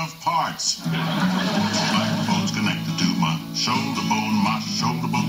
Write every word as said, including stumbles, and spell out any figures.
enough parts. Microphone's connected to my shoulder bone, my shoulder bone